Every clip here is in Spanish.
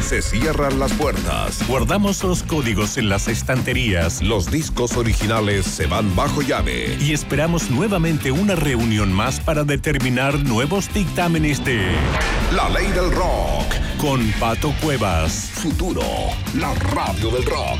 Se cierran las puertas. Guardamos los códigos en las estanterías. Los discos originales se van bajo llave. Y esperamos nuevamente una reunión más para determinar nuevos dictámenes de La Ley del Rock. Con Pato Cuevas. Futuro, la radio del rock.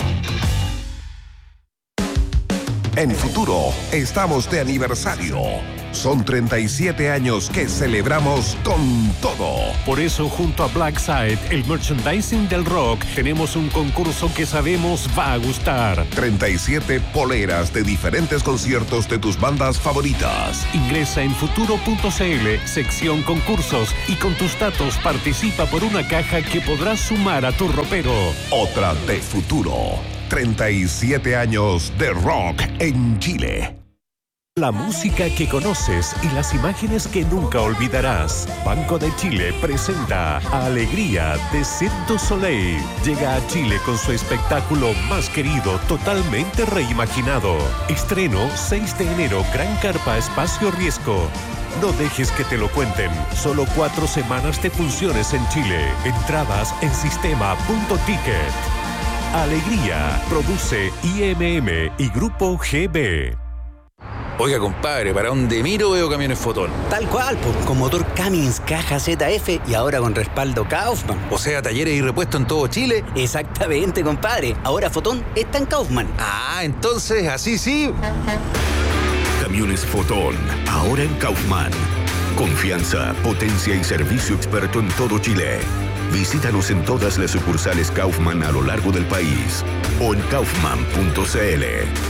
En Futuro estamos de aniversario. Son 37 años que celebramos con todo. Por eso, junto a Blackside, el merchandising del rock, tenemos un concurso que sabemos va a gustar. 37 poleras de diferentes conciertos de tus bandas favoritas. Ingresa en futuro.cl, sección concursos, y con tus datos participa por una caja que podrás sumar a tu ropero. Otra de Futuro. 37 años de rock en Chile. La música que conoces y las imágenes que nunca olvidarás. Banco de Chile presenta Alegría de Cirque du Soleil. Llega a Chile con su espectáculo más querido, totalmente reimaginado. Estreno 6 de enero, Gran Carpa Espacio Riesgo. No dejes que te lo cuenten. Solo 4 semanas de funciones en Chile. Entradas en sistema.ticket. Alegría. Produce IMM y Grupo GB. Oiga, compadre, para donde miro veo camiones Fotón. Tal cual, con motor Cummins, caja ZF y ahora con respaldo Kaufman. O sea, talleres y repuestos en todo Chile. Exactamente, compadre. Ahora Fotón está en Kaufman. Ah, entonces, así sí. Camiones Fotón, ahora en Kaufman. Confianza, potencia y servicio experto en todo Chile. Visítanos en todas las sucursales Kaufman a lo largo del país o en kaufman.cl.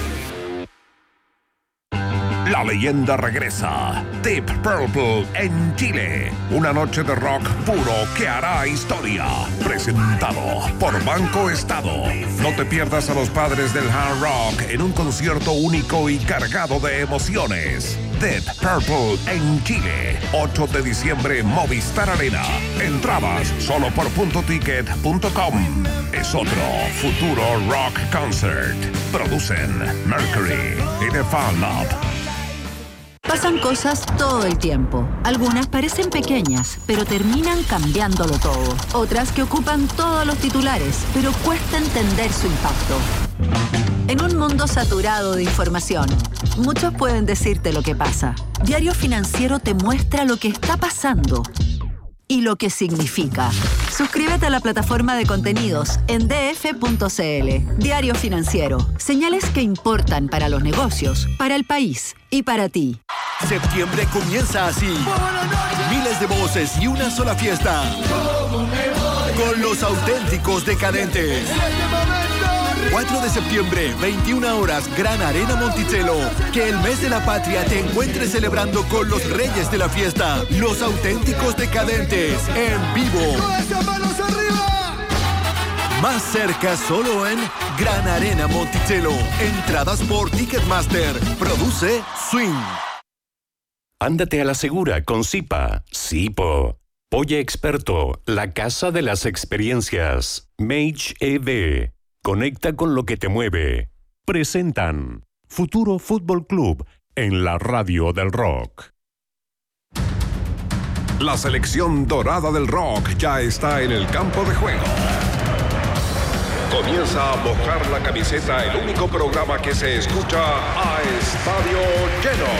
La leyenda regresa. Deep Purple en Chile. Una noche de rock puro que hará historia. Presentado por Banco Estado. No te pierdas a los padres del hard rock en un concierto único y cargado de emociones. Deep Purple en Chile. 8 de diciembre, Movistar Arena. Entradas solo por puntoticket.com. Es otro Futuro Rock Concert. Producen Mercury y The Fan Lab. Pasan cosas todo el tiempo. Algunas parecen pequeñas, pero terminan cambiándolo todo. Otras que ocupan todos los titulares, pero cuesta entender su impacto. En un mundo saturado de información, muchos pueden decirte lo que pasa. Diario Financiero te muestra lo que está pasando y lo que significa. Suscríbete a la plataforma de contenidos en df.cl. Diario Financiero. Señales que importan para los negocios, para el país y para ti. Septiembre comienza así. Miles de voces y una sola fiesta. Con los auténticos decadentes. 4 de septiembre, 21 horas, Gran Arena Monticello. Que el mes de la patria te encuentre celebrando con los reyes de la fiesta. Los auténticos decadentes, en vivo. Más cerca solo en Gran Arena Monticello. Entradas por Ticketmaster. Produce Swing. Ándate a la segura con Zipa. Zipo. Polla Experto, la casa de las experiencias. Mage EV. Conecta con lo que te mueve. Presentan Futuro Fútbol Club en la radio del rock. La selección dorada del rock ya está en el campo de juego. Comienza a mojar la camiseta, el único programa que se escucha a estadio lleno.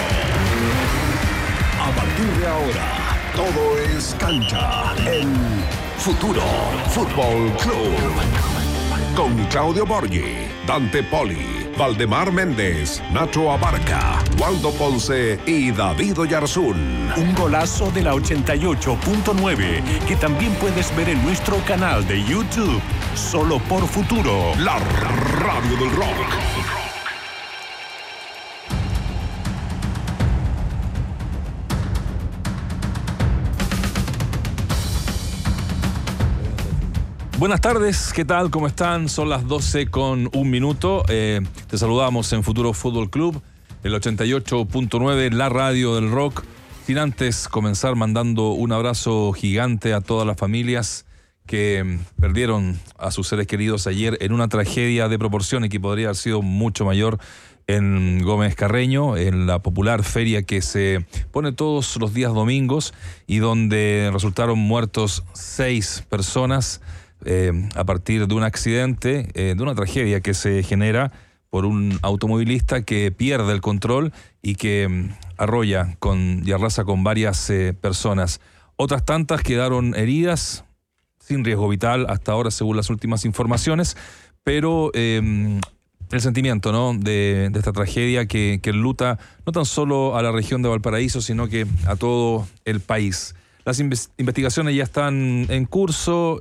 A partir de ahora, todo es cancha en Futuro Fútbol Club. Con Claudio Borghi, Dante Poli, Valdemar Méndez, Nacho Abarca, Waldo Ponce y David Oyarzún. Un golazo de la 88.9 que también puedes ver en nuestro canal de YouTube. Solo por Futuro, la radio del rock. Buenas tardes, ¿qué tal? ¿Cómo están? Son las 12:01. Te saludamos en Futuro Fútbol Club, el 88.9, la radio del rock. Sin antes comenzar mandando un abrazo gigante a todas las familias que perdieron a sus seres queridos ayer en una tragedia de proporciones que podría haber sido mucho mayor en Gómez Carreño, en la popular feria que se pone todos los días domingos y donde resultaron muertos 6 personas a partir de un accidente, de una tragedia que se genera por un automovilista que pierde el control y que arrolla y arrasa con varias personas. Otras tantas quedaron heridas, sin riesgo vital hasta ahora según las últimas informaciones, pero el sentimiento, ¿no?, de esta tragedia que enluta no tan solo a la región de Valparaíso, sino que a todo el país. Las investigaciones ya están en curso.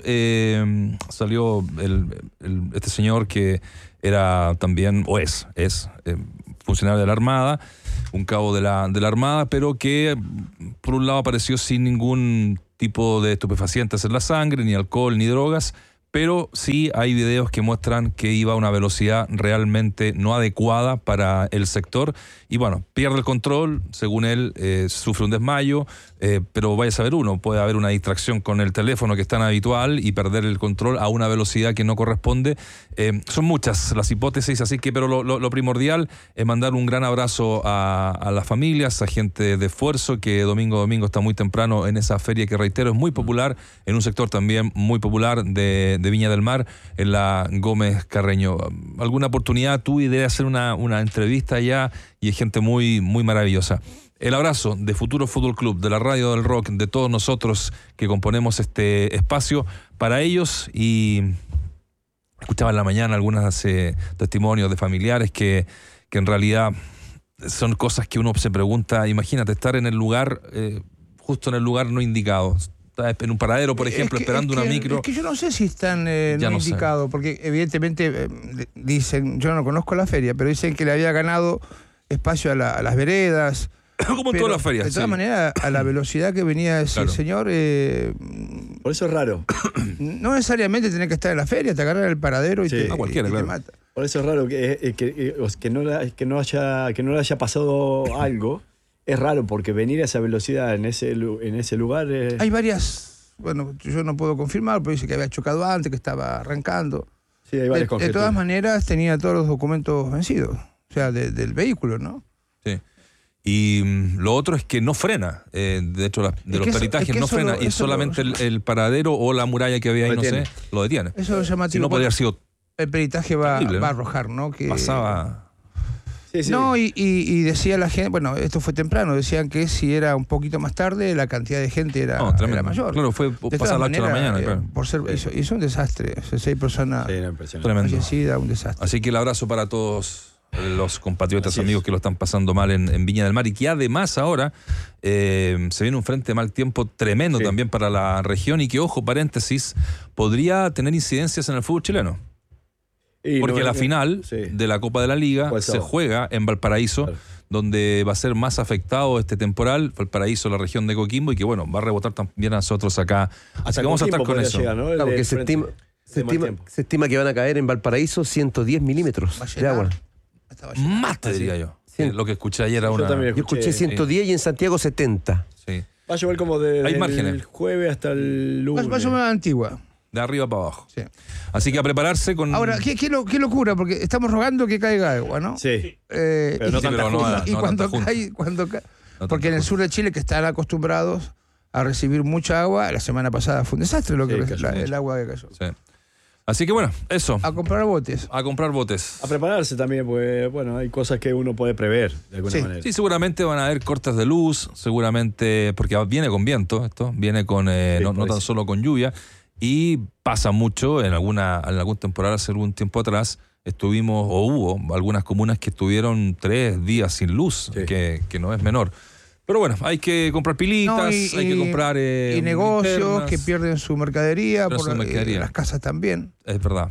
Salió este señor que era también, o es funcionario de la Armada, un cabo de la Armada, pero que por un lado apareció sin ningún tipo de estupefacientes en la sangre, ni alcohol, ni drogas, pero sí hay videos que muestran que iba a una velocidad realmente no adecuada para el sector y bueno, pierde el control, según él, sufre un desmayo, pero vaya a saber uno, puede haber una distracción con el teléfono que es tan habitual y perder el control a una velocidad que no corresponde. Son muchas las hipótesis, así que pero lo primordial es mandar un gran abrazo a las familias, a gente de esfuerzo que domingo a domingo está muy temprano en esa feria que, reitero, es muy popular, en un sector también muy popular de Viña del Mar, en la Gómez Carreño. ¿Alguna oportunidad tuve de hacer una entrevista allá? Y es gente muy, muy maravillosa. El abrazo de Futuro Fútbol Club, de la Radio del Rock, de todos nosotros que componemos este espacio para ellos. Y escuchaba en la mañana algunos testimonios de familiares que en realidad son cosas que uno se pregunta. Imagínate estar en el lugar, justo en el lugar no indicado. En un paradero, por ejemplo, esperando una micro. Es que yo no sé si están no indicado, porque evidentemente dicen, yo no conozco la feria, pero dicen que le había ganado espacio a las veredas. Como en todas las ferias. De todas maneras, a la velocidad que venía ese señor. Por eso es raro. No necesariamente tenés que estar en la feria, te agarran el paradero y te mata. Por eso es raro que no le haya pasado algo. Es raro porque venir a esa velocidad en ese lugar es... Hay varias, bueno, yo no puedo confirmar, pero dice que había chocado antes, que estaba arrancando. Sí, hay varias de todas maneras tenía todos los documentos vencidos, o sea, del vehículo, ¿no? Sí. Y lo otro es que no frena, de hecho los peritajes no frena, y solamente el paradero o la muralla que había ahí, no sé, lo detiene. Eso es lo llamativo. Si no podría haber sido... El peritaje va a arrojar, ¿no? Que pasaba... Sí. No, y decía la gente, bueno, esto fue temprano, decían que si era un poquito más tarde, la cantidad de gente era mayor. Claro, fue pasar las 8 de la mañana, claro. Hizo un desastre, 6 personas fallecidas, un desastre. Así que el abrazo para todos los compatriotas, amigos que lo están pasando mal en Viña del Mar y que además ahora se viene un frente de mal tiempo tremendo también para la región y que, ojo, paréntesis, podría tener incidencias en el fútbol chileno. Porque la final de la Copa de la Liga se juega en Valparaíso, donde va a ser más afectado este temporal. Valparaíso, la región de Coquimbo, y que bueno, va a rebotar también a nosotros acá. Así que vamos a estar con eso. Llegar, ¿no? Claro, porque se estima que van a caer en Valparaíso 110 milímetros de agua. Más te diría yo. Lo que escuché ayer era yo escuché 110 y en Santiago 70. Sí. Va a llevar como del jueves hasta el lunes. Va a llevar a la Antigua. De arriba para abajo. Sí. Así que a prepararse con... Ahora, qué locura, porque estamos rogando que caiga agua, ¿no? Sí. Pero no tanta junta. Y cuando cae... Porque en el sur de Chile, que están acostumbrados a recibir mucha agua, la semana pasada fue un desastre el agua que cayó. Sí. Así que bueno, eso. A comprar botes. A prepararse también, pues bueno, hay cosas que uno puede prever de alguna manera. Sí, seguramente van a haber cortes de luz, seguramente, porque viene con viento esto, viene con no tan solo con lluvia. Y pasa mucho, en algún temporal hace algún tiempo atrás, hubo algunas comunas que estuvieron 3 días sin luz, que no es menor. Pero bueno, hay que comprar pilitas, hay que comprar... y negocios linternas, que pierden su mercadería, las casas también. Es verdad.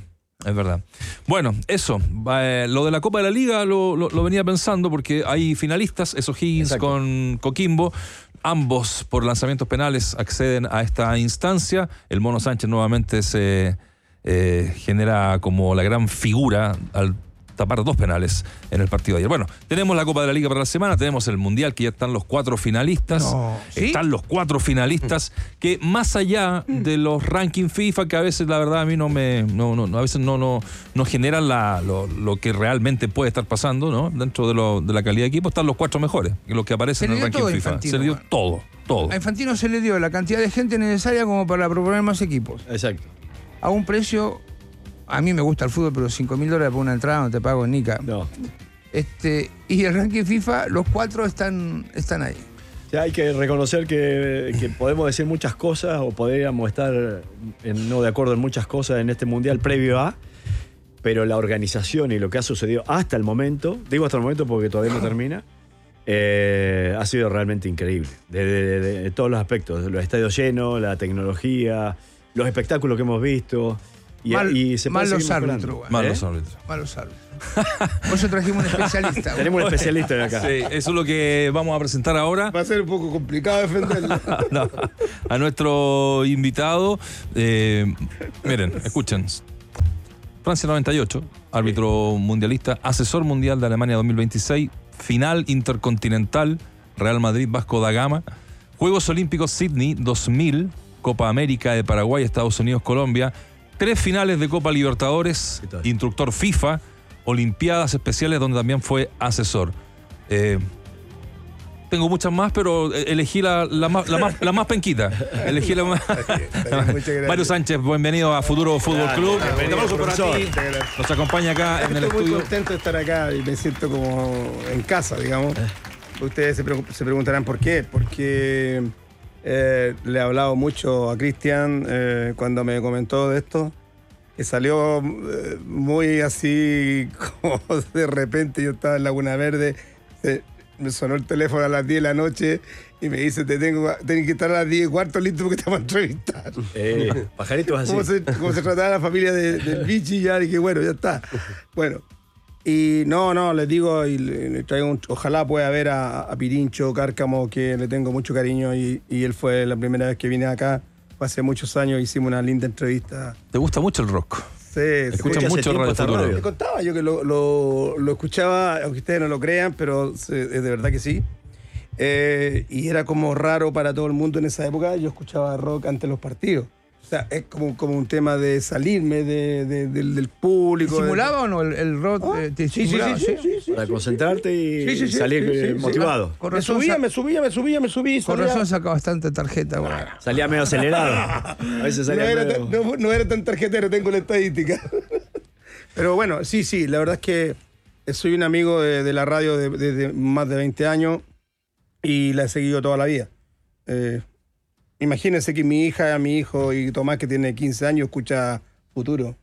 Bueno, eso, lo de la Copa de la Liga lo venía pensando porque hay finalistas, esos Higgins con Coquimbo. Ambos, por lanzamientos penales, acceden a esta instancia. El Mono Sánchez nuevamente se genera como la gran figura al tapar 2 penales en el partido de ayer. Bueno, tenemos la Copa de la Liga para la semana, tenemos el Mundial, que ya están los 4 finalistas. ¿Sí? Están los 4 finalistas que, más allá de los rankings FIFA, que a veces la verdad a mí a veces no generan lo que realmente puede estar pasando, ¿no? Dentro de la calidad de equipo, están los 4 mejores, los que aparecen en el ranking FIFA. Infantino, se le dio todo. A Infantino se le dio la cantidad de gente necesaria como para proponer más equipos. Exacto. A un precio, a mí me gusta el fútbol, pero $5.000 por una entrada no te pago en Nica. No. Y el ranking FIFA, los 4 están ahí. Ya hay que reconocer que podemos decir muchas cosas o podríamos estar no de acuerdo en muchas cosas en este mundial previo a, pero la organización y lo que ha sucedido hasta el momento, digo hasta el momento porque todavía no termina, ha sido realmente increíble. De todos los aspectos, los estadios llenos, la tecnología, los espectáculos que hemos visto. Malos árbitros. Malos árbitros. Por eso trajimos un especialista. Tenemos un especialista de acá. Sí, eso es lo que vamos a presentar ahora. Va a ser un poco complicado defenderlo. No, a nuestro invitado. Miren, escuchen. Francia 98, árbitro mundialista, asesor mundial de Alemania 2026, final intercontinental, Real Madrid, Vasco da Gama, Juegos Olímpicos Sydney 2000, Copa América de Paraguay, Estados Unidos, Colombia, 3 finales de Copa Libertadores, instructor FIFA, Olimpiadas Especiales donde también fue asesor. Tengo muchas más, pero elegí la más penquita. Elegí la más. Mario Sánchez, bienvenido a Futuro Fútbol Club. Un aplauso para ti. Nos acompaña acá en el estudio. Estoy muy contento de estar acá y me siento como en casa, digamos. Ustedes se preguntarán por qué. Porque le he hablado mucho a Cristian cuando me comentó de esto, que salió muy así como de repente. Yo estaba en Laguna Verde, me sonó el teléfono a las 10 de la noche y me dice, tenés que estar a las 10:15 listo porque te vamos a entrevistar. Pajaritos así. ¿Cómo se trataba la familia del Vichy? Ya dije, bueno, ya está. Bueno, y no, les digo, y le traigo ojalá pueda ver a Pirincho Cárcamo, que le tengo mucho cariño, y él fue la primera vez que vine acá, hace muchos años, hicimos una linda entrevista. ¿Te gusta mucho el rock? Sí, escuchas mucho Radio Futuro. Le contaba yo que lo escuchaba, aunque ustedes no lo crean, pero es de verdad que sí. Y era como raro para todo el mundo en esa época. Yo escuchaba rock antes de los partidos. O sea, es como un tema de salirme del público. ¿Simulaba o no el rock? Sí. Para concentrarte y salir motivado. Me subí. Con razón saca bastante tarjeta. Bueno. Salía medio acelerado. A veces salía no era tan tarjetero, tengo la estadística. Pero bueno, sí, la verdad es que soy un amigo de la radio desde más de 20 años y la he seguido toda la vida. Imagínense que mi hija, mi hijo y Tomás, que tiene 15 años, escucha Futuro.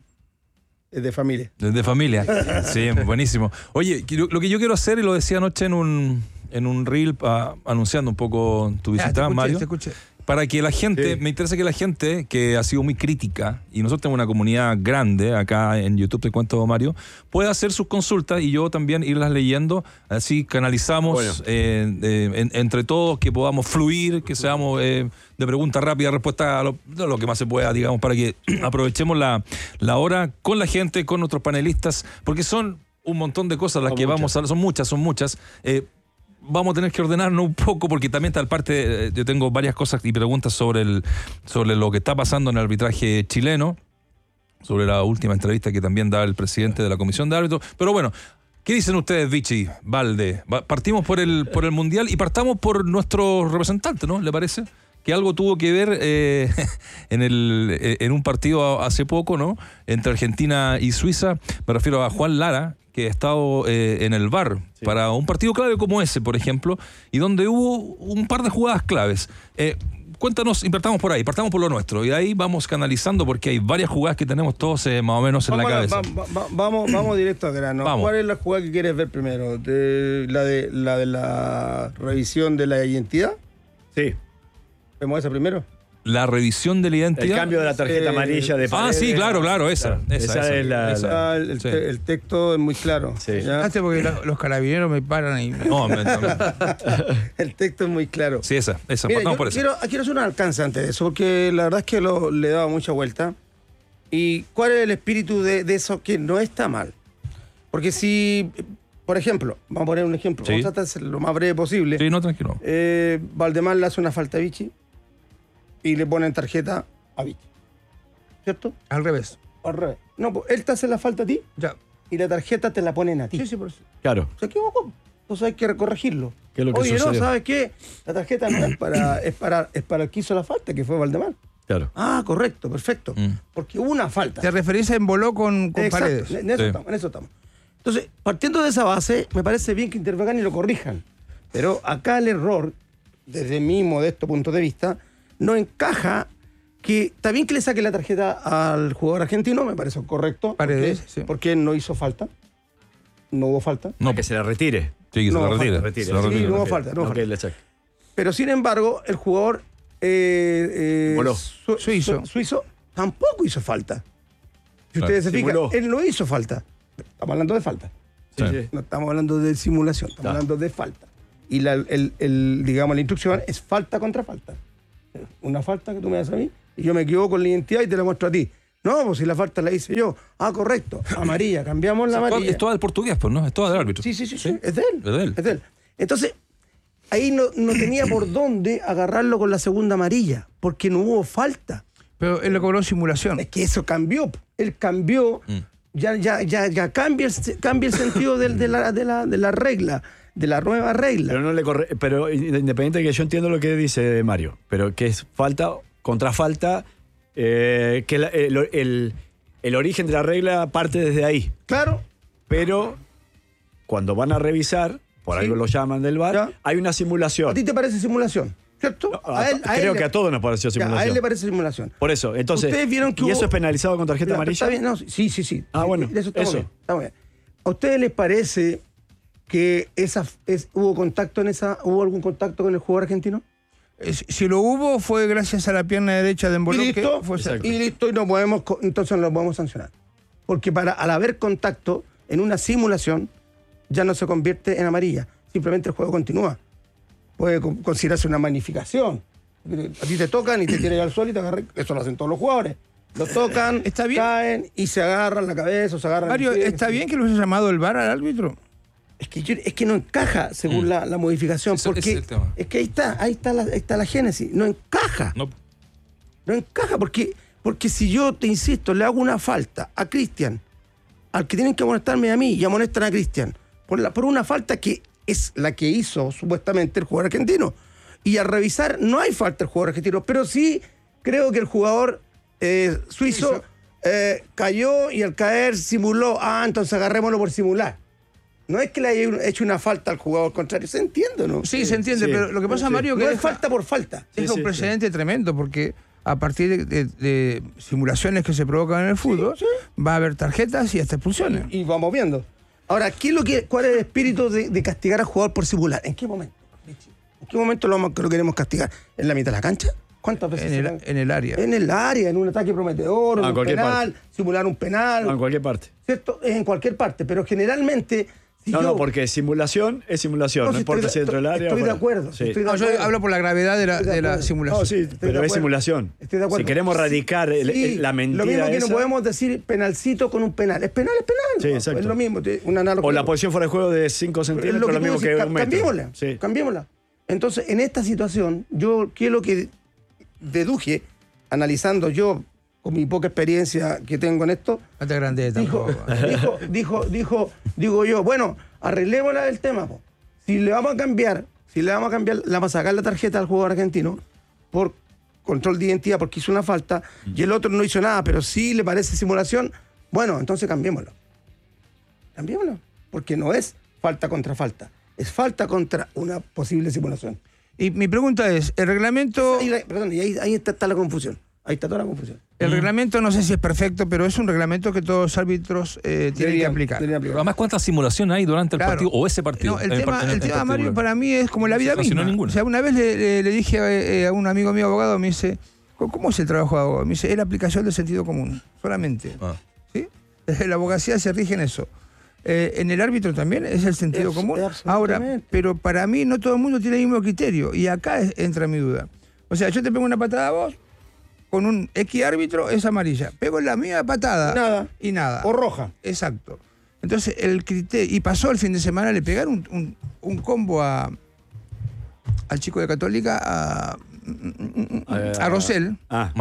Es de familia. Es de familia. Sí, buenísimo. Oye, lo que yo quiero hacer, y lo decía anoche en un reel anunciando un poco tu visita, Mario. Te escuché. Para que la gente, me interesa que la gente que ha sido muy crítica, y nosotros tenemos una comunidad grande acá en YouTube, te cuento, Mario, pueda hacer sus consultas y yo también irlas leyendo, así canalizamos entre todos, que podamos fluir, que seamos de pregunta rápida, respuesta a lo que más se pueda, digamos, para que aprovechemos la hora con la gente, con nuestros panelistas, porque son un montón de cosas las que vamos a hablar, son muchas. Vamos a tener que ordenarnos un poco porque también tal parte, yo tengo varias cosas y preguntas sobre lo que está pasando en el arbitraje chileno, sobre la última entrevista que también da el presidente de la Comisión de Árbitros. Pero bueno, ¿qué dicen ustedes, Vichy, Valde? Partimos por el Mundial y partamos por nuestro representante, ¿no? ¿Le parece? Que algo tuvo que ver en un partido hace poco, ¿no? Entre Argentina y Suiza. Me refiero a Juan Lara, que ha estado en el VAR para un partido clave como ese, por ejemplo, y donde hubo un par de jugadas claves. Cuéntanos, partamos por ahí, partamos por lo nuestro, y de ahí vamos canalizando porque hay varias jugadas que tenemos todos más o menos en la cabeza. Vamos directo al grano. ¿Cuál es la jugada que quieres ver primero? ¿La de la revisión de la identidad? Sí. ¿Vemos esa primero? La revisión de la identidad. El cambio de la tarjeta amarilla de Paredes. Sí, claro, esa es el texto es muy claro. Sí. Porque los carabineros me paran y el texto es muy claro. Sí, esa. Mira, yo quiero hacer un alcance antes de eso, porque la verdad es que le he dado mucha vuelta. ¿Y cuál es el espíritu de eso? Que no está mal. Porque si, por ejemplo, vamos a poner un ejemplo, vamos a tratar de ser lo más breve posible. Sí, no, tranquilo. Valdemar le hace una falta a Vichy y le ponen tarjeta a Vichy. ¿Cierto? Al revés. Al revés. No, pues él te hace la falta a ti y la tarjeta te la ponen a ti. Sí, por eso. Claro. Se equivocó. Entonces hay que corregirlo. ¿Qué es lo que Oye, sucedió? no, ¿sabes qué? La tarjeta no es para el que hizo la falta, que fue Valdemar. Claro. Ah, correcto, perfecto. Porque hubo una falta. Te referís a Emboló con Paredes. En eso estamos. Entonces, partiendo de esa base, me parece bien que intervengan y lo corrijan. Pero acá el error, desde mi modesto punto de vista, no encaja que está bien que le saque la tarjeta al jugador argentino, me parece correcto. Paredes, porque no hizo falta. No hubo falta. No, que se la retire. Sí, que no se la retire. retire. Sí, no hubo falta. No hubo falta. Le saque. Pero sin embargo, el jugador suizo tampoco hizo falta. Si ustedes se fijan, él no hizo falta. Estamos hablando de falta. Sí. No estamos hablando de simulación, estamos hablando de falta. Y digamos, la instrucción es falta contra falta. Una falta que tú me das a mí y yo me equivoco con la identidad y te la muestro a ti. No, pues si la falta la hice yo. Ah, correcto. Amarilla, cambiamos la amarilla. Es toda del portugués, pues, ¿no? Es toda del árbitro. Sí. Es de él. Entonces, ahí no tenía por dónde agarrarlo con la segunda amarilla, porque no hubo falta. Pero él le cobró simulación. Es que eso cambió. Él cambió. Ya cambia el sentido de la regla, de la nueva regla. Pero no le pero independiente de que yo entiendo lo que dice Mario, pero que es falta contra falta, que el origen de la regla parte desde ahí. Claro. Pero cuando van a revisar, por algo lo llaman del VAR, hay una simulación. ¿A ti te parece simulación? ¿Cierto? Creo que a todos nos pareció simulación. A él le parece simulación. Por eso, entonces. ¿Ustedes vieron que ¿Y eso es penalizado con tarjeta amarilla? Está bien, no, sí. Ah, bueno. Eso está muy bien. ¿A ustedes les parece que hubo contacto ¿Hubo algún contacto con el jugador argentino? Si lo hubo, fue gracias a la pierna derecha de Emboló. Y listo, y entonces no lo podemos sancionar. Porque al haber contacto en una simulación, ya no se convierte en amarilla. Simplemente el juego continúa. Puede considerarse una magnificación. A ti te tocan y te tiran al suelo y te agarran. Eso lo hacen todos los jugadores. Lo tocan, ¿Está bien? caen y se agarran la cabeza o se agarran Mario, el pie. ¿está bien que lo haya llamado el VAR al árbitro? Es que no encaja según la modificación. Porque es que ahí está la génesis. No encaja. No encaja porque si yo, te insisto, le hago una falta a Cristian, al que tienen que amonestarme a mí y amonestan a Cristian, por una falta que es la que hizo supuestamente el jugador argentino. Y al revisar no hay falta del jugador argentino, pero sí creo que el jugador suizo cayó y al caer simuló. Ah, entonces agarrémoslo por simular. No es que le haya hecho una falta al jugador contrario, ¿se entiende o no? Sí, se entiende, pero lo que pasa, Mario, que no es falta por falta. Es un precedente tremendo, porque a partir de simulaciones que se provocan en el fútbol, va a haber tarjetas y hasta expulsiones. Y vamos viendo. Ahora, ¿cuál es el espíritu de castigar al jugador por simular? ¿En qué momento? ¿En qué momento lo queremos castigar? ¿En la mitad de la cancha? ¿Cuántas veces? En el área. En el área, en un ataque prometedor, en un penal, simular un penal. En cualquier parte. ¿Cierto? En cualquier parte, pero generalmente... No, porque simulación es simulación, no importa si dentro del área. Estoy de acuerdo. Yo hablo por la gravedad de la simulación. No, sí, pero es simulación. Estoy de acuerdo. Si queremos erradicar la mentira. Lo mismo que no podemos decir penalcito con un penal. Es penal. Sí, exacto. Es lo mismo. O la posición fuera de juego de 5 centímetros, lo mismo que un metro. Cambiémosla. Entonces, en esta situación, ¿qué es lo que deduje, analizando yo, con mi poca experiencia que tengo en esto? No te agrandes tampoco. Digo yo, bueno, arreglémosla del tema. Si le vamos a cambiar, le vamos a sacar la tarjeta al jugador argentino por control de identidad porque hizo una falta y el otro no hizo nada, pero sí le parece simulación, bueno, entonces cambiémoslo. Cambiémoslo, porque no es falta contra falta, es falta contra una posible simulación. Y mi pregunta es, el reglamento... Ahí está la confusión. Ahí está toda la confusión. El reglamento no sé si es perfecto, pero es un reglamento que todos los árbitros tienen que aplicar. Pero además, ¿cuántas simulaciones hay durante el partido o ese partido? No, el tema, Mario, para mí es como la vida misma. O sea, una vez le dije a un amigo mío abogado, me dice, ¿cómo es el trabajo de abogado? Me dice, es la aplicación del sentido común, solamente. ¿Sí? La abogacía se rige en eso. En el árbitro también es el sentido común. Ahora, pero para mí no todo el mundo tiene el mismo criterio. Y acá entra mi duda. O sea, yo te pego una patada a vos, con un X árbitro es amarilla. Pego la misma patada. Nada. Y nada. O roja. Exacto. Entonces, el criterio. Y pasó el fin de semana, le pegaron un combo al chico de Católica, a Rosell.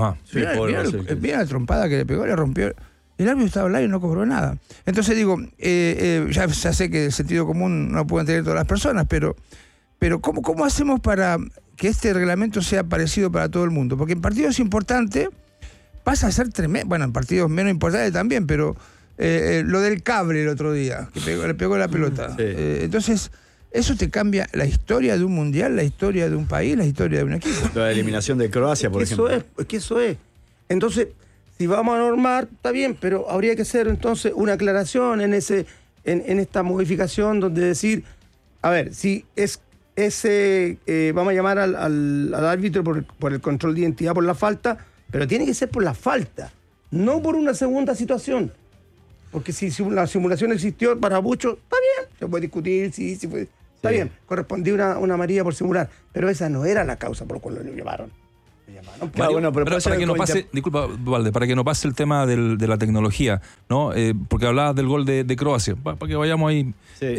Mira la trompada que le pegó, le rompió. El árbitro estaba al aire y no cobró nada. Entonces digo, ya sé que el sentido común no pueden tener todas las personas, pero ¿cómo hacemos para que este reglamento sea parecido para todo el mundo? Porque en partidos importantes pasa a ser tremendo. Bueno, en partidos menos importantes también, pero lo del cable el otro día, que le pegó la pelota. Sí. Entonces, eso te cambia la historia de un mundial, la historia de un país, la historia de un equipo. La eliminación de Croacia, por ejemplo. Es que eso es. Entonces, si vamos a normar, está bien, pero habría que hacer entonces una aclaración en esta modificación donde decir, a ver, si es ese, vamos a llamar al árbitro por el control de identidad por la falta, pero tiene que ser por la falta, no por una segunda situación. Porque si la simulación existió para muchos, está bien, se puede discutir, sí fue, está bien, correspondía una amarilla por simular, pero esa no era la causa por la cual lo llevaron. Claro, bueno, pero para que no pase, disculpa, Valde, para que no pase el tema de la tecnología, ¿no? Porque hablabas del gol de Croacia, para que vayamos ahí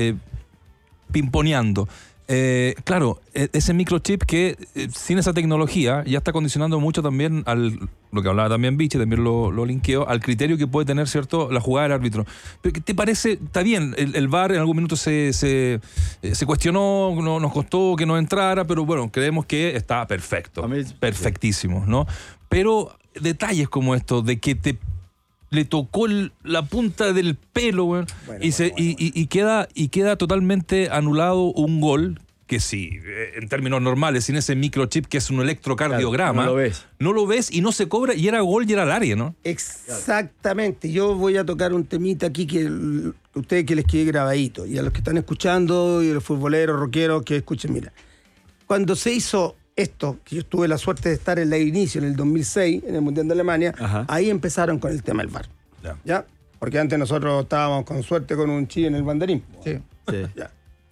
pimponeando. Claro, ese microchip que sin esa tecnología ya está condicionando mucho también lo que hablaba también Vichy, también lo linkeó, al criterio que puede tener, ¿cierto?, la jugada del árbitro. Pero ¿qué te parece? Está bien, el VAR en algún minuto se cuestionó, nos costó que no entrara, pero bueno, creemos que está perfecto, perfectísimo, ¿no? Pero detalles como estos, de que le tocó la punta del pelo, y queda totalmente anulado un gol que sí, en términos normales, sin ese microchip que es un electrocardiograma, claro, no lo ves y no se cobra, y era gol y era al área, ¿no? Exactamente. Yo voy a tocar un temita aquí que ustedes que les quede grabadito, y a los que están escuchando, y a los futboleros, rockeros, que escuchen, mira. Cuando se hizo esto, que yo tuve la suerte de estar en el inicio, en el 2006, en el Mundial de Alemania, ahí empezaron con el tema del VAR. ¿Ya? Porque antes nosotros estábamos con suerte con un chi en el banderín. Sí. Ya.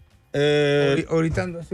Oritando así.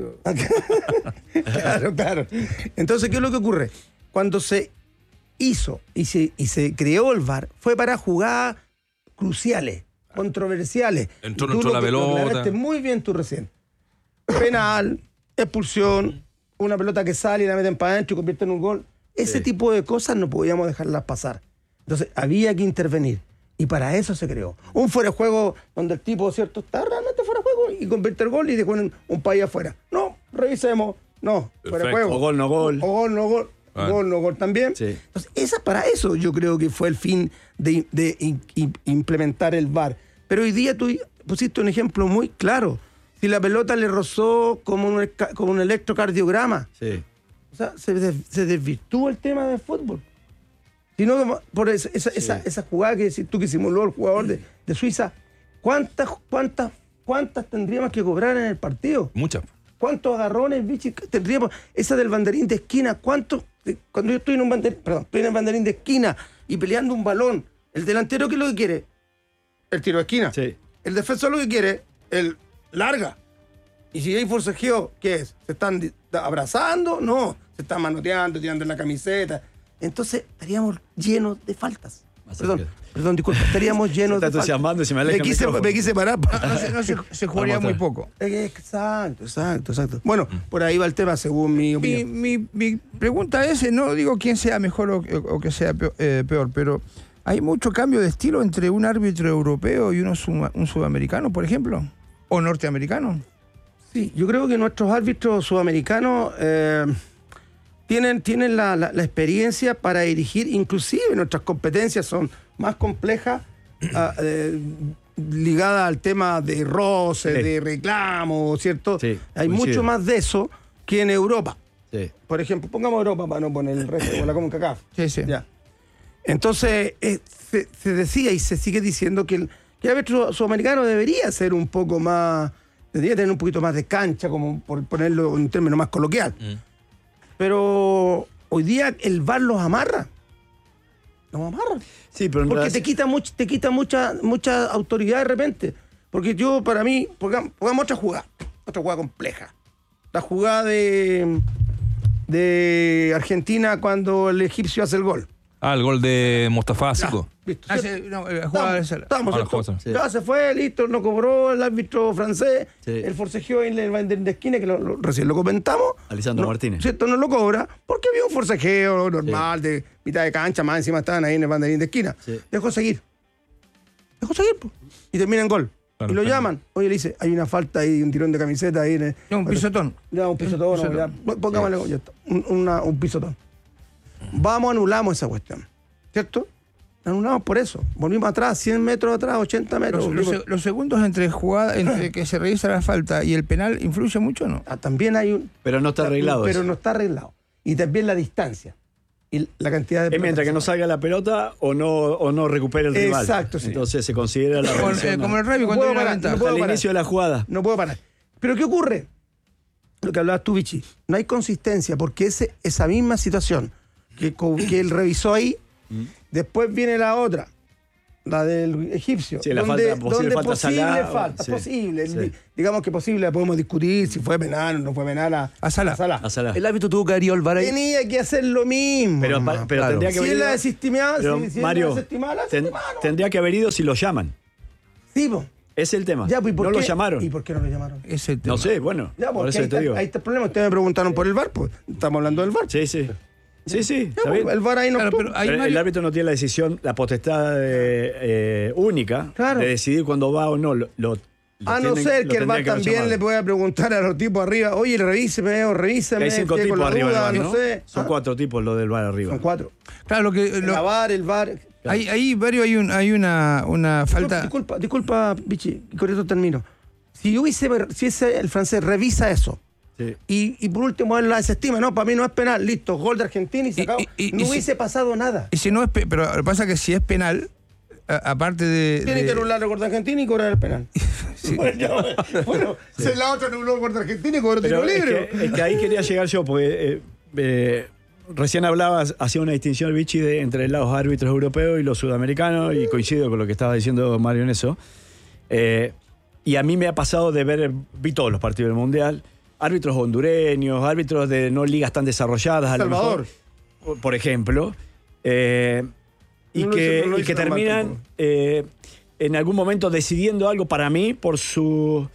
Claro. Entonces, ¿qué es lo que ocurre? Cuando se hizo y se creó el VAR, fue para jugadas cruciales, controversiales. Entró la pelota. Lo aclaraste muy bien tú recién. Penal, expulsión, una pelota que sale y la meten para adentro y convierte en un gol. Ese tipo de cosas no podíamos dejarlas pasar. Entonces, había que intervenir. Y para eso se creó. Un fuera de juego donde el tipo, ¿cierto?, está realmente fuera de juego y convierte el gol y dejó un país afuera. No, revisemos. No, fuera de juego. O gol, no gol. O gol, no gol. Gol, no gol también. Sí. Entonces, para eso yo creo que fue el fin de implementar el VAR. Pero hoy día tú pusiste un ejemplo muy claro. Si la pelota le rozó como un electrocardiograma, o sea, se desvirtúa el tema del fútbol. Sino por esa jugada que simuló el jugador de Suiza, ¿cuántas tendríamos que cobrar en el partido? Muchas. ¿Cuántos agarrones, bichi, tendríamos? Esa del banderín de esquina, ¿cuántos? Cuando yo estoy estoy en el banderín de esquina y peleando un balón, ¿el delantero qué es lo que quiere? El tiro de esquina. Sí. El defensor lo que quiere, el larga. Y si hay forcejeo, ¿qué es? ¿Se están abrazando? No. Se están manoteando, tirando en la camiseta. Entonces estaríamos llenos de faltas. Perdón, disculpa, estaríamos llenos de faltas. Y me quise parar. Se jugaría muy poco. Exacto. Bueno, por ahí va el tema, según mi opinión. Mi pregunta es, no digo quién sea mejor o que sea peor, pero ¿hay mucho cambio de estilo entre un árbitro europeo y un sudamericano, por ejemplo? ¿O norteamericano? Sí, yo creo que nuestros árbitros sudamericanos tienen la experiencia para dirigir, inclusive nuestras competencias son más complejas, ligadas al tema de roce, de reclamo, ¿cierto? Sí, hay mucho más de eso que en Europa. Sí. Por ejemplo, pongamos Europa para no poner el resto de la CONCACAF. Sí. Ya. Entonces, se decía y se sigue diciendo que el árbitro sudamericano debería ser un poco más, debería tener un poquito más de cancha, como por ponerlo en un término más coloquial. Pero hoy día el VAR los amarra. Los amarra. Sí, pero porque te quita mucha autoridad de repente. Porque yo, para mí, pongamos otra jugada compleja. La jugada de Argentina cuando el egipcio hace el gol. El gol de Mostafa Sico. Ya se fue, listo, no cobró el árbitro francés, el forcejeo en el banderín de esquina, que recién lo comentamos. Alisandro Martínez. ¿Cierto? No lo cobra, porque había un forcejeo normal de mitad de cancha, más encima estaban ahí en el banderín de esquina. Dejó seguir, y termina en gol. Claro, y lo llaman. Oye, le dice, hay una falta ahí, un tirón de camiseta ahí. Un pisotón. Ya, un pisotón. Pongámosle un pisotón. Vamos, anulamos esa cuestión. ¿Cierto? Anulamos por eso. Volvimos atrás, 100 metros atrás, 80 metros. Los segundos entre que se revisa la falta y el penal influye mucho, ¿o no? También hay un... Pero no está arreglado. Pero no está arreglado. Y también la distancia. Y la cantidad de... mientras que no salga la pelota o no recupere el rival. Exacto, sí. Entonces se considera la revisión. Como el rugby cuando hay una ventaja. Al inicio de la jugada. No puedo parar. ¿Pero qué ocurre? Lo que hablabas tú, Vichy. No hay consistencia porque esa misma situación que él revisó ahí, después viene la otra, la del egipcio. Sí, posible falta. Posible. Digamos que posible, podemos discutir si fue penal o no fue penal a Salah. El árbitro tuvo que haber ido al VAR ahí. Tenía que hacer lo mismo. Pero tendría que haber ido. Si él la desestimaba, Mario, tendría que haber ido si lo llaman. Sí, po. Es el tema. Ya, pues, no lo llamaron. ¿Y por qué no lo llamaron? Es el tema. No sé, bueno. Ya, por eso te digo. Ahí está el problema. Ustedes me preguntaron por el VAR, pues estamos hablando del VAR. Sí. Está bien. El VAR ahí no. Pero el árbitro no tiene la decisión, la potestad única de decidir cuándo va o no. A no ser que el VAR también le pueda preguntar a los tipos arriba, oye, revíseme. Hay 5 tipos arriba del VAR, ¿no? Son 4 tipos los del VAR arriba. Son 4. Claro, el VAR. Ahí, Mario, hay una falta. Disculpa, Vichy, y con esto termino. Si el francés revisa eso, y por último él la desestima, no, para mí no es penal, listo, gol de Argentina y se acabó. No hubiese pasado nada. Y si no es pero lo que pasa es que si es penal, aparte de... Tiene que anular el gol de Argentina y cobrar el penal. Bueno, si la otra anuló el gol de Argentina y cobró tiro libre. Es que ahí quería llegar yo, porque recién hablabas, hacía una distinción, Vichy, entre los árbitros europeos y los sudamericanos, y coincido con lo que estaba diciendo Mario en eso. Y a mí me ha pasado vi todos los partidos del Mundial, árbitros hondureños, árbitros de no ligas tan desarrolladas, a lo mejor, por ejemplo, y que terminan en algún momento decidiendo algo para mí por su...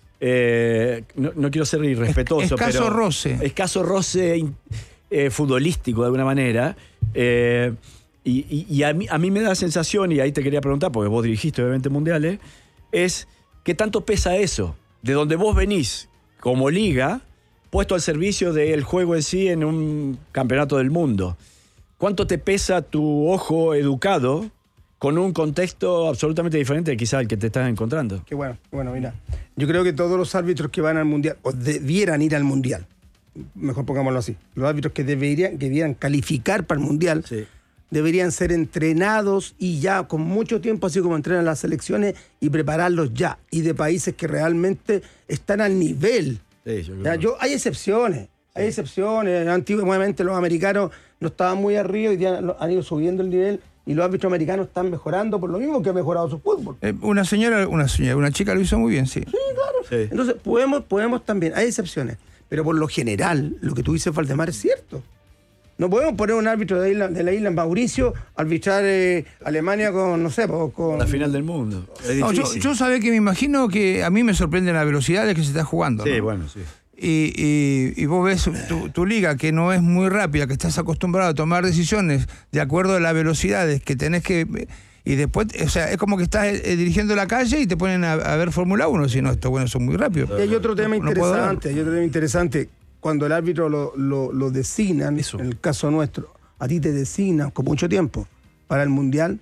no quiero ser irrespetuoso, escaso roce futbolístico de alguna manera, y a mí me da la sensación, y ahí te quería preguntar, porque vos dirigiste obviamente mundiales, es ¿qué tanto pesa eso? De donde vos venís como liga, puesto al servicio del juego en sí en un campeonato del mundo. ¿Cuánto te pesa tu ojo educado con un contexto absolutamente diferente quizá al que te estás encontrando? Qué bueno, mira. Yo creo que todos los árbitros que van al mundial, o debieran ir al mundial, mejor pongámoslo así, los árbitros que debieran calificar para el mundial, deberían ser entrenados y ya con mucho tiempo, así como entrenan las selecciones, y prepararlos ya, y de países que realmente están al nivel. Hay excepciones. Hay excepciones. Antiguamente los americanos no estaban muy arriba y ya han ido subiendo el nivel, y los árbitros americanos están mejorando por lo mismo que ha mejorado su fútbol. Una chica lo hizo muy bien, sí. Sí, claro. Sí. Entonces podemos también, hay excepciones, pero por lo general, lo que tú dices, Valdemar, es cierto. No podemos poner un árbitro de la isla Mauricio a arbitrar Alemania con, no sé, con... La final del mundo. No, yo sabía que me imagino que a mí me sorprenden las velocidades que se está jugando. Sí, ¿no? Bueno, sí. Y vos ves tu liga, que no es muy rápida, que estás acostumbrado a tomar decisiones de acuerdo a las velocidades que tenés que... Y después, o sea, es como que estás dirigiendo la calle y te ponen a ver Fórmula 1, si no, estos buenos son muy rápidos. Y hay otro tema interesante, cuando el árbitro lo designan, en el caso nuestro, a ti te designan con mucho tiempo para el Mundial.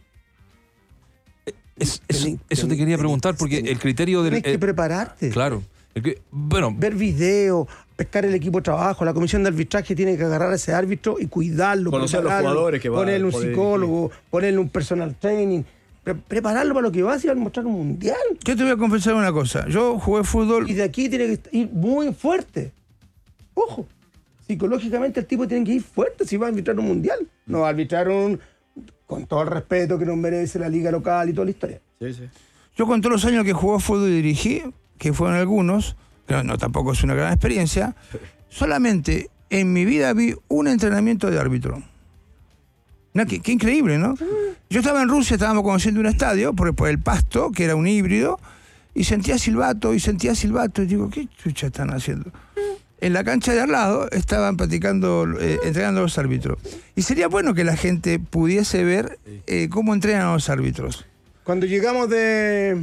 Eso te quería preguntar, porque el criterio del... Tienes que prepararte. Claro. Ver videos, pescar el equipo de trabajo, la comisión de arbitraje tiene que agarrar a ese árbitro y cuidarlo, conocer a los jugadores que van, ponerle un psicólogo, ponerle un personal training, prepararlo para lo que vas y va a mostrar un mundial. Yo te voy a confesar una cosa, yo jugué fútbol... Y de aquí tiene que ir muy fuerte. Ojo, psicológicamente el tipo tiene que ir fuerte si va a arbitrar un mundial. No va a arbitrar con todo el respeto que nos merece la liga local y toda la historia. Sí. Yo con todos los años que jugué fútbol y dirigí, que fueron algunos, pero no tampoco es una gran experiencia, solamente en mi vida vi un entrenamiento de árbitro. No, qué increíble, ¿no? Yo estaba en Rusia, estábamos conociendo un estadio por el pasto, que era un híbrido, y sentía silbato, y digo, ¿qué chucha están haciendo? En la cancha de al lado estaban practicando, entrenando a los árbitros. Y sería bueno que la gente pudiese ver cómo entrenan a los árbitros. Cuando llegamos de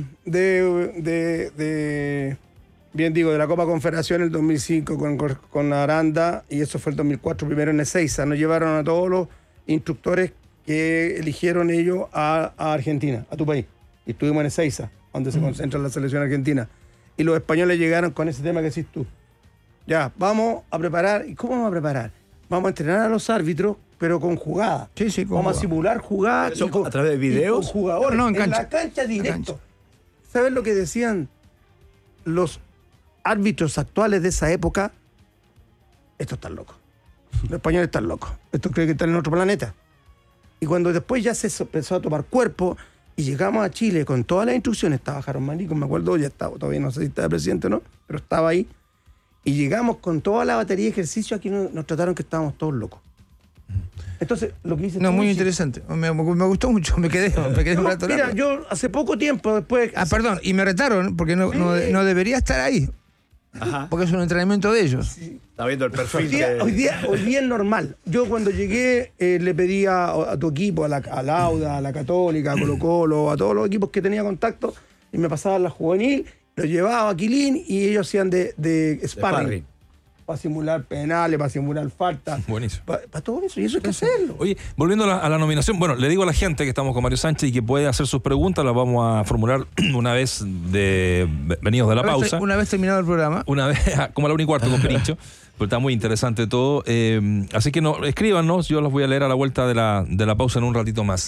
la Copa Confederación en el 2005 con Aranda, y eso fue el 2004, primero en Ezeiza, nos llevaron a todos los instructores que eligieron ellos a Argentina, a tu país. Y estuvimos en Ezeiza, donde se concentra la selección argentina. Y los españoles llegaron con ese tema que decís tú. Ya, vamos a preparar. ¿Y cómo vamos a preparar? Vamos a entrenar a los árbitros, pero con jugadas. Sí, vamos a simular jugadas. ¿A través de videos? Con jugadores, no, en la cancha directo. ¿Sabes lo que decían los árbitros actuales de esa época? Estos están locos. Los españoles están locos. Estos creen que están en otro planeta. Y cuando después ya se empezó a tomar cuerpo y llegamos a Chile con todas las instrucciones, estaba Jaron Manico, me acuerdo, ya estaba, todavía no sé si estaba presidente o no, pero estaba ahí. Y llegamos con toda la batería de ejercicio, aquí nos trataron que estábamos todos locos. Entonces, lo que dice... No, muy interesante. Me gustó mucho, me quedé un rato. Mira, yo hace poco tiempo después... perdón, y me retaron, porque no debería estar ahí. Ajá. Porque es un entrenamiento de ellos. Sí. Está viendo el perfil. Hoy día es normal. Yo cuando llegué le pedí a tu equipo, a la Lauda, a la Católica, a Colo Colo, a todos los equipos que tenía contacto, y me pasaban la juvenil, los llevaba a Quilín y ellos hacían de sparring. Para simular penales, para simular faltas. Buenísimo. Para todo eso, y eso hay que hacerlo. Oye, volviendo a la nominación, bueno, le digo a la gente que estamos con Mario Sánchez y que puede hacer sus preguntas, las vamos a formular una vez venidos de la pausa. Una vez terminado el programa. Una vez, como a la 1:15 con Perincho. Pero está muy interesante todo. Así que escríbanos, yo los voy a leer a la vuelta de la pausa en un ratito más.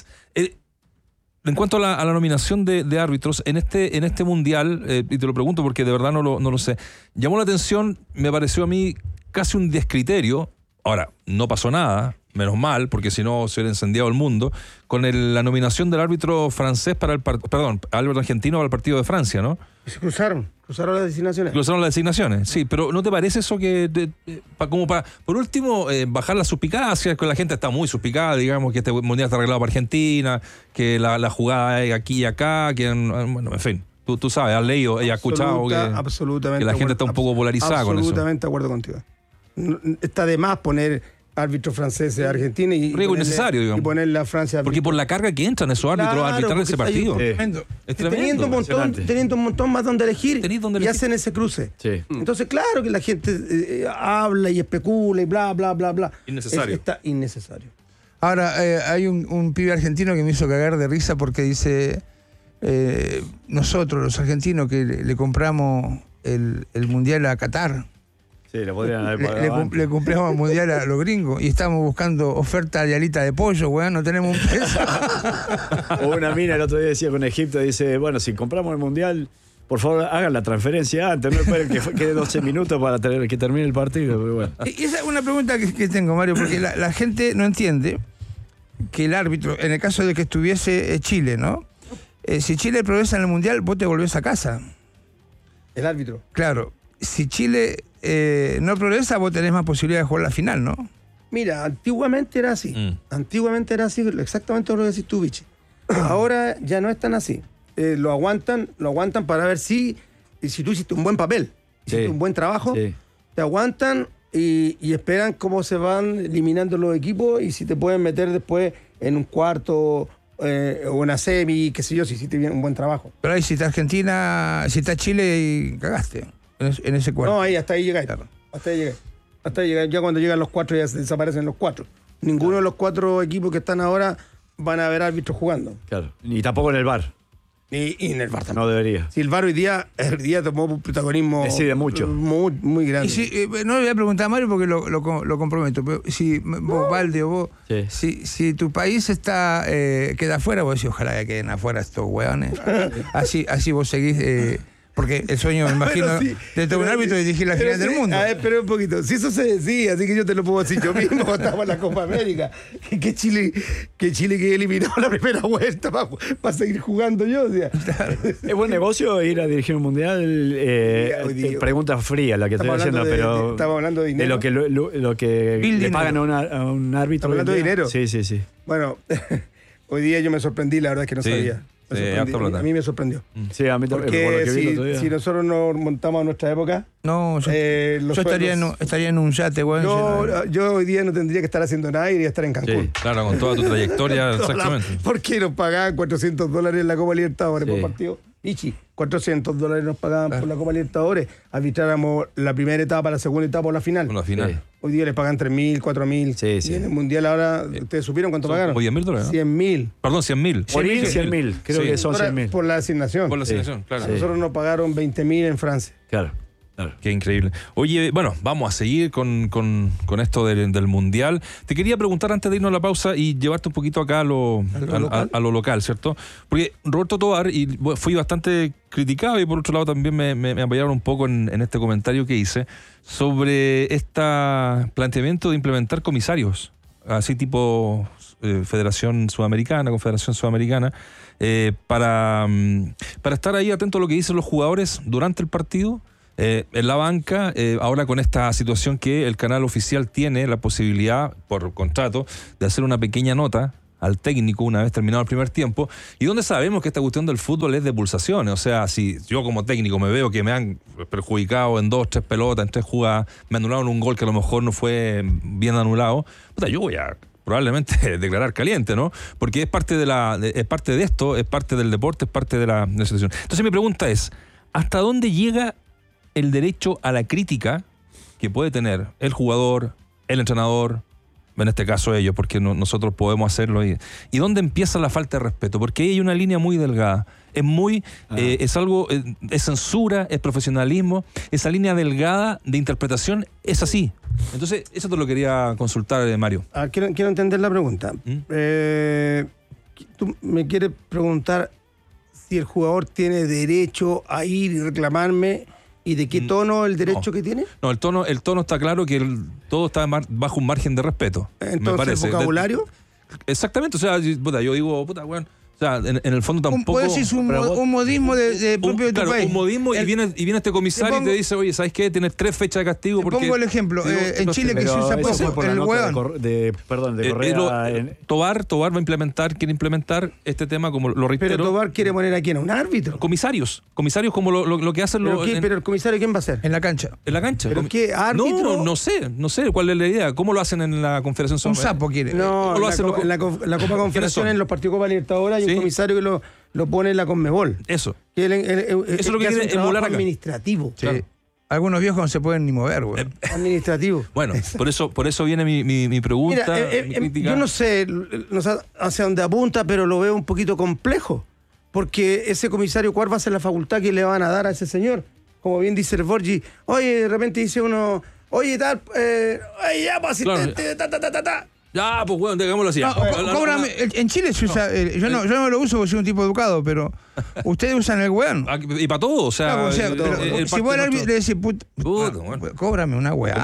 En cuanto a la nominación de árbitros, en este mundial, y te lo pregunto porque de verdad no lo sé, llamó la atención, me pareció a mí casi un descriterio. Ahora, no pasó nada, menos mal, porque si no se hubiera incendiado el mundo, con la nominación del árbitro francés árbitro argentino para el partido de Francia, ¿no? Se cruzaron las designaciones. Cruzaron las designaciones, sí, pero ¿no te parece eso que, por último, bajar la suspicacia? Que la gente está muy suspicada, digamos, que este mundial está arreglado para Argentina, que la jugada es aquí y acá, que, bueno, en fin, tú sabes, has leído y has escuchado que la gente está un poco polarizada con eso. Absolutamente de acuerdo contigo. Está de más poner árbitros franceses de Argentina y poner la Francia. Porque por la carga que entran esos árbitros a arbitrar ese partido. Es tremendo. Teniendo un montón más donde elegir y hacen ese cruce. Sí. Entonces, claro que la gente habla y especula y bla, bla, bla, bla. Innecesario. Está innecesario. Ahora, hay un pibe argentino que me hizo cagar de risa porque dice, nosotros, los argentinos, que le compramos el Mundial a Qatar. Sí, le podrían haber pagado le compramos el mundial a los gringos y estamos buscando oferta de alita de pollo, weón, no tenemos un peso. O una mina el otro día decía con Egipto, dice, bueno, si compramos el mundial, por favor hagan la transferencia antes, no esperen que quede 12 minutos para que termine el partido. Pero bueno. Y esa es una pregunta que tengo, Mario, porque la gente no entiende que el árbitro, en el caso de que estuviese Chile, ¿no? Si Chile progresa en el mundial, vos te volvés a casa. El árbitro. Claro. Si Chile no progresa, vos tenés más posibilidad de jugar la final, ¿no? Mira, antiguamente era así. Antiguamente era así, exactamente lo que decís tú, Vichy. Ahora ya no es tan así. Lo aguantan para ver si tú hiciste un buen papel, hiciste un buen trabajo, te aguantan y esperan cómo se van eliminando los equipos y si te pueden meter después en un cuarto o una semi, qué sé yo, si hiciste bien un buen trabajo. Pero ahí si está Argentina, si está Chile y cagaste en ese cuarto. No, hasta ahí llegáis. Hasta ahí llegáis. Ya cuando llegan los cuatro ya desaparecen los cuatro. Ninguno de los cuatro equipos que están ahora van a ver árbitros jugando. Claro. Ni tampoco en el VAR. Y en el VAR tampoco. No debería. Si el VAR hoy día tomó un protagonismo decide mucho. Muy grande. Y si, no le voy a preguntar a Mario porque lo comprometo, pero si vos, Valde, o vos, si tu país queda afuera, vos decís, ojalá que queden afuera estos hueones. Así vos seguís Porque el sueño, me imagino, de todo un árbitro y dirigir la final del mundo. A ver, espera un poquito. Si eso se decía, así que yo te lo puedo decir yo mismo cuando estaba en la Copa América. Que Chile quedó eliminado la primera vuelta para seguir jugando yo. O sea. Es buen negocio ir a dirigir un mundial. Pregunta fría la que estoy haciendo, pero. Estamos hablando de dinero. De lo que le pagan a un árbitro. ¿Estamos hablando de dinero? Sí. Bueno, hoy día yo me sorprendí, la verdad es que no sabía. A mí me sorprendió. Sí, a mí también. Porque si nosotros nos montamos a nuestra época. No, yo estaría en un yate, güey. Yo hoy día no tendría que estar haciendo nada y iría a estar en Cancún. Sí, claro, con toda tu trayectoria, exactamente. ¿Por qué nos pagaban $400 en la Copa Libertadores por partido? Ichi, $400 nos pagaban por la Copa Libertadores. Arbitráramos la primera etapa, la segunda etapa o la final. Hoy día les pagan 3.000, 4.000. Y en el Mundial ahora, ¿ustedes supieron cuánto pagaron? $10.000. 100.000. Perdón, 100.000. 100.000. Creo que son 100.000. Por la asignación. Por la asignación, claro. A nosotros nos pagaron 20.000 en Francia. Claro. Qué increíble. Oye, bueno, vamos a seguir con esto del Mundial. Te quería preguntar antes de irnos a la pausa y llevarte un poquito acá a lo local, ¿cierto? Porque Roberto Tovar, y fui bastante criticado y por otro lado también me apoyaron un poco en este comentario que hice sobre este planteamiento de implementar comisarios, así tipo Federación Sudamericana, Confederación Sudamericana, para estar ahí atento a lo que dicen los jugadores durante el partido. En la banca, ahora con esta situación que el canal oficial tiene la posibilidad, por contrato, de hacer una pequeña nota al técnico una vez terminado el primer tiempo, y donde sabemos que esta cuestión del fútbol es de pulsaciones. O sea, si yo como técnico me veo que me han perjudicado en 2, 3 pelotas, en 3 jugadas, me anularon un gol que a lo mejor no fue bien anulado, yo voy a probablemente declarar caliente, ¿no? Porque es parte de esto, es parte del deporte, es parte de la situación. Entonces mi pregunta es, ¿hasta dónde llega el derecho a la crítica que puede tener el jugador, el entrenador, en este caso ellos, porque nosotros podemos hacerlo? ¿Y dónde empieza la falta de respeto? Porque ahí hay una línea muy delgada. Es algo, es censura, es profesionalismo. Esa línea delgada de interpretación es así. Entonces, eso te lo quería consultar, Mario. Quiero entender la pregunta. Tú me quieres preguntar si el jugador tiene derecho a ir y reclamarme. ¿Y de qué tono el derecho que tiene? No, el tono está claro que todo está bajo un margen de respeto. Entonces, me parece. ¿el vocabulario? Exactamente, o sea, yo digo, bueno, o sea, en el fondo tampoco. Puede decir un modismo de propio de tu país. Un modismo y viene este comisario y te dice, oye, ¿sabes qué? Tienes 3 fechas de castigo. Te pongo el ejemplo. En Chile que se usa poco el hueón. De Correa. Tobar quiere implementar este tema, como lo reitero. Pero Tobar quiere poner a quién, a un árbitro. Comisarios como lo que hacen los. Pero el comisario, ¿quién va a ser? En la cancha. En la cancha. ¿Pero qué? ¿Árbitro? No sé cuál es la idea. ¿Cómo lo hacen en la Confederación Sudamericana? Un sapo quiere. No, en la Copa Confederación, en los partidos Copa Libertadores, hay un comisario que lo pone en la Conmebol. Eso. Eso es lo que quiere emular acá. Administrativo. Sí. Claro. Algunos viejos no se pueden ni mover, güey. Administrativo. Bueno, por eso viene mi pregunta. Mira, yo no sé hacia dónde apunta, pero lo veo un poquito complejo. Porque ese comisario, ¿cuál va a ser la facultad que le van a dar a ese señor? Como bien dice el Borgi, oye, de repente dice uno, oye, tal, oye, ya, pues, asistente, claro. Ya, pues bueno, digámoslo así. Cóbrame. En Chile se usa. Yo no lo uso porque soy un tipo educado, pero ustedes usan el weón. Y para todo, o sea. Si vos al árbitro le decís, cóbrame una weá.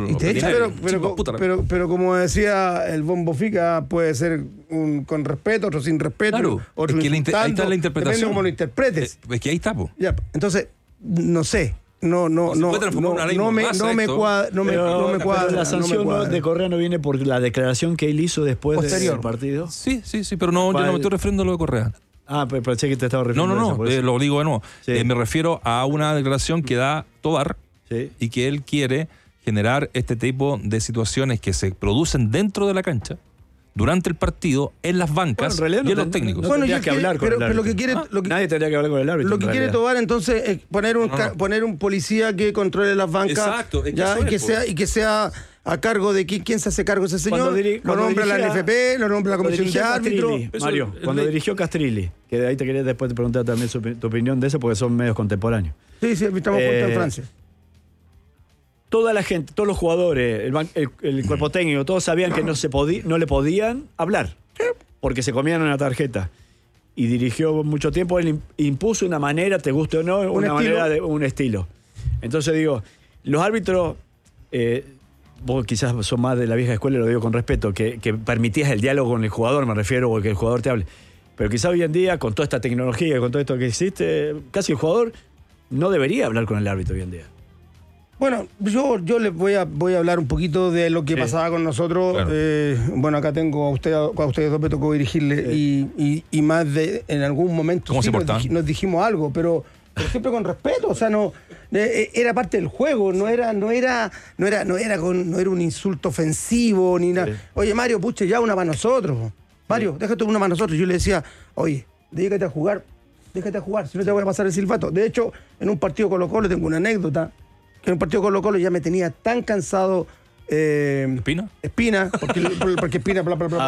Pero como decía el Bombo Fica, puede ser con respeto, otro sin respeto. Claro, otro es que ahí está la interpretación. Depende de cómo lo interpretes. Es que ahí está, po. Ya, entonces, no sé. No me cuadra. La sanción de Correa no viene por la declaración que él hizo después del partido. Sí, pero yo no me estoy refiriendo a lo de Correa. Pero pensé que te estaba refiriendo a eso. Lo digo de nuevo. Sí. Me refiero a una declaración que da Tobar y que él quiere generar este tipo de situaciones que se producen dentro de la cancha, durante el partido, en las bancas y en los técnicos. No tendría que hablar con el árbitro. Nadie tendría que hablar con el árbitro. Lo que quiere Tobar entonces es poner un policía que controle las bancas. Exacto. Y que sea a cargo de quién se hace cargo ese señor. Lo nombra la NFP, lo nombra la comisión de árbitros. Mario, cuando dirigió Castrilli, que de ahí te quería después te preguntar también tu opinión de eso, porque son medios contemporáneos. Sí, estamos juntos en Francia. Toda la gente, todos los jugadores, el cuerpo técnico, todos sabían que no le podían hablar porque se comían una tarjeta. y dirigió mucho tiempo, él impuso una manera, te guste o no, un estilo. Entonces digo, los árbitros, vos quizás sos más de la vieja escuela, lo digo con respeto, que permitías el diálogo con el jugador, me refiero, o que el jugador te hable. Pero quizás hoy en día, con toda esta tecnología, con todo esto que existe, casi el jugador no debería hablar con el árbitro hoy en día. Bueno, yo les voy a hablar un poquito de lo que pasaba con nosotros. Claro. Bueno, acá tengo a ustedes dos me tocó dirigirle y más de en algún momento sí, nos dijimos algo, pero siempre con respeto, o sea, no era parte del juego, no era un insulto ofensivo ni nada. Sí. Oye, Mario, puche, ya una para nosotros. Mario, déjate una para nosotros. Yo le decía, oye, dedícate a jugar, si no te voy a pasar el silbato. De hecho, en un partido Colo-Colo tengo una anécdota. Que en un partido Colo-Colo ya me tenía tan cansado. ¿Espina? Espina, porque Espina.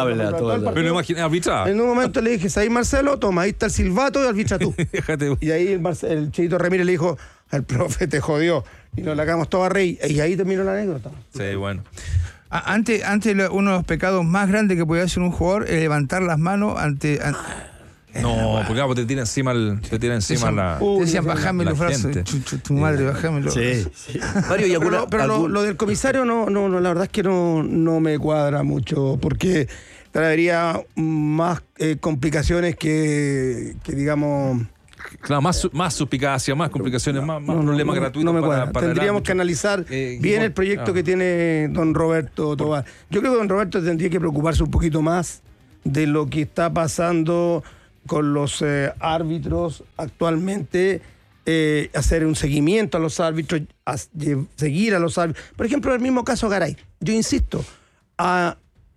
Pero imagina, arbitra. En un momento le dije, ¿sabes, Marcelo? Toma, ahí está el silbato y arbitra tú. Y ahí el Cheito Ramírez le dijo, el profe te jodió. Y nos la cagamos todos a reír. Y ahí terminó la anécdota. Sí, bueno. Antes uno de los pecados más grandes que podía hacer un jugador es levantar las manos ante no, porque te tira encima te decían, bajame los brazos, tu madre, bajame los brazos. Sí. Mario, pero lo del comisario no, la verdad es que no me cuadra mucho, porque traería más complicaciones que digamos... Claro, más suspicacia, más complicaciones, más problemas gratuitos. No me cuadra. Tendríamos que analizar bien el proyecto que tiene don Roberto Tobar. Yo creo que don Roberto tendría que preocuparse un poquito más de lo que está pasando con los árbitros actualmente, hacer un seguimiento a los árbitros, seguir a los árbitros. Por ejemplo, el mismo caso Garay. Yo insisto, a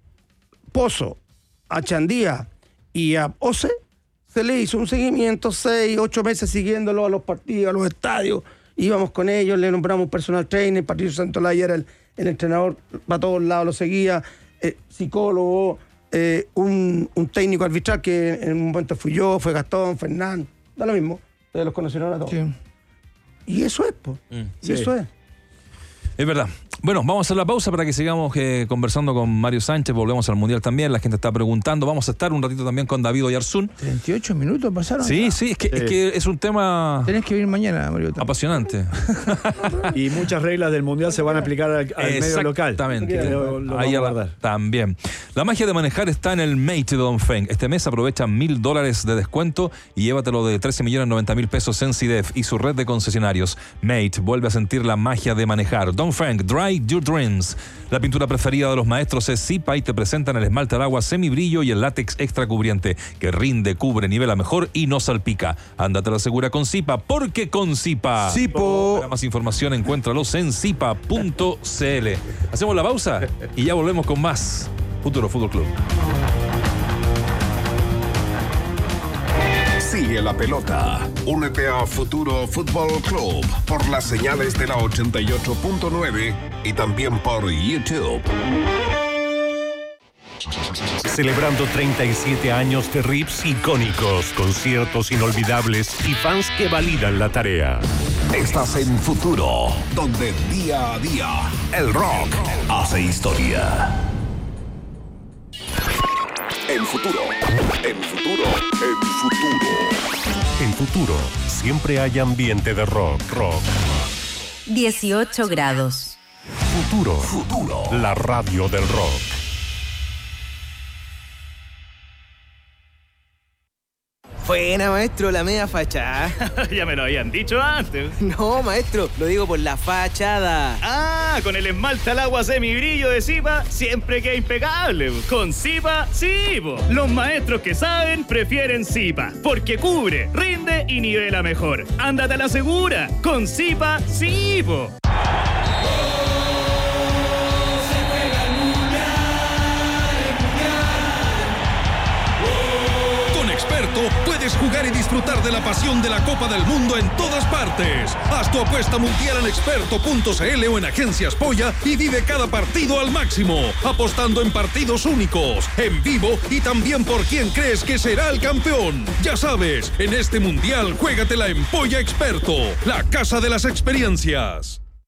Pozo, a Chandía y a Ose se le hizo un seguimiento 6, 8 meses siguiéndolo a los partidos, a los estadios. Íbamos con ellos, le nombramos personal trainer, Patricio Santolaya era el entrenador, para todos lados lo seguía, psicólogo, un técnico arbitral que en un momento fui yo, fue Gastón, Fernán, da lo mismo, ustedes los conocieron a todos. Sí. Y eso es, pues. Sí. Eso es. Es verdad. Bueno, vamos a hacer la pausa para que sigamos conversando con Mario Sánchez. Volvemos al Mundial también. La gente está preguntando. Vamos a estar un ratito también con David Oyarzún. 38 minutos pasaron. Sí, es que es un tema... Tenés que venir mañana, Mario. Apasionante. Y muchas reglas del Mundial se van a aplicar al medio local. Exactamente. Ahí también. La magia de manejar está en el Mate de Dongfeng. Este mes aprovecha $1,000 de descuento y llévatelo de 13.090.000 pesos en CIDEF y su red de concesionarios. Mate, vuelve a sentir la magia de manejar. Dongfeng, Dry Your Dreams. La pintura preferida de los maestros es Zipa y te presentan el esmalte al agua semibrillo y el látex extra cubriente que rinde, cubre, nivela mejor y no salpica. Ándate a la segura con Zipa, porque con Zipa. Zipo. Para más información encuéntralos en zipa.cl. Hacemos la pausa y ya volvemos con más Futuro Fútbol Club. Sigue la pelota. Únete a Futuro Fútbol Club por las señales de la 88.9 y también por YouTube. Celebrando 37 años de riffs icónicos, conciertos inolvidables y fans que validan la tarea. Estás en Futuro, donde día a día el rock hace historia. En Futuro, en Futuro, en Futuro. En Futuro, siempre hay ambiente de rock. 18 grados. Futuro, la radio del rock. Buena, maestro, la media fachada. Ya me lo habían dicho antes. No, maestro, lo digo por la fachada. Ah, con el esmalte al agua semibrillo de Zipa, siempre queda impecable. Con Zipa, sí, po. Los maestros que saben prefieren Zipa, porque cubre, rinde y nivela mejor. Ándate a la segura. Con Zipa, sí, po. Puedes jugar y disfrutar de la pasión de la Copa del Mundo en todas partes. Haz tu apuesta mundial en experto.cl o en Agencias Polla y vive cada partido al máximo, apostando en partidos únicos, en vivo y también por quién crees que será el campeón. Ya sabes, en este mundial juégatela en Polla Experto, la casa de las experiencias.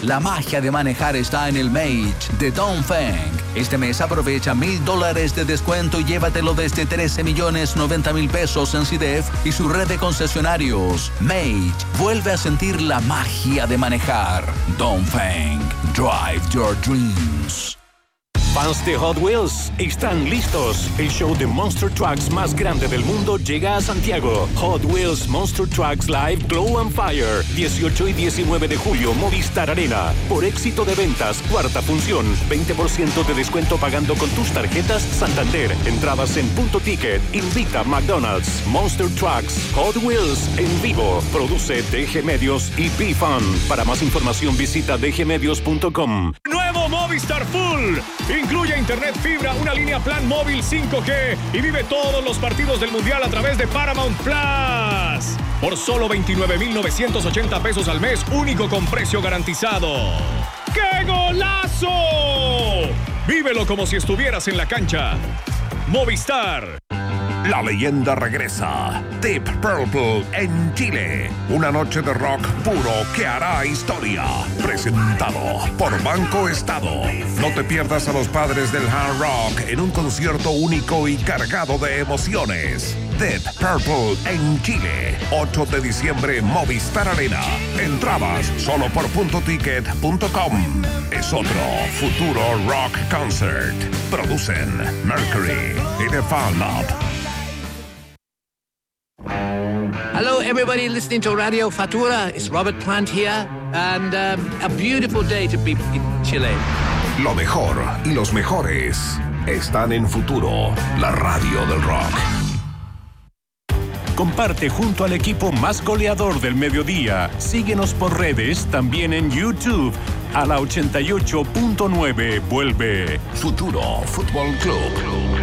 La magia de manejar está en el Mage de Dongfeng. Este mes aprovecha $1,000 de descuento y llévatelo desde 13,090,000 pesos en CDF y su red de concesionarios. Mage vuelve a sentir la magia de manejar. Dongfeng, drive your dreams. Fans de Hot Wheels están listos. El show de Monster Trucks más grande del mundo llega a Santiago. Hot Wheels Monster Trucks Live Glow and Fire. 18 y 19 de julio, Movistar Arena. Por éxito de ventas, cuarta función. 20% de descuento pagando con tus tarjetas Santander. Entradas en Punto Ticket. Invita McDonald's. Monster Trucks Hot Wheels en vivo. Produce DG Medios y B-Fun. Para más información visita dgmedios.com. Nuevo Movistar Full. Incluye internet fibra, una línea plan móvil 5G y vive todos los partidos del Mundial a través de Paramount Plus. Por solo 29,980 pesos al mes, único con precio garantizado. ¡Qué golazo! Vívelo como si estuvieras en la cancha. Movistar. La leyenda regresa. Deep Purple en Chile. Una noche de rock puro que hará historia. Presentado por Banco Estado. No te pierdas a los padres del hard rock en un concierto único y cargado de emociones. Deep Purple en Chile. 8 de diciembre, Movistar Arena. Entradas solo por puntoticket.com. Es otro futuro rock concert. Producen Mercury y The Fan Lab. Hello, everybody listening to Radio Futura. It's Robert Plant here, and a beautiful day to be in Chile. Lo mejor y los mejores están en Futuro, la radio del rock. Comparte junto al equipo más goleador del mediodía. Síguenos por redes, también en YouTube. A la 88.9 vuelve Futuro Fútbol Club.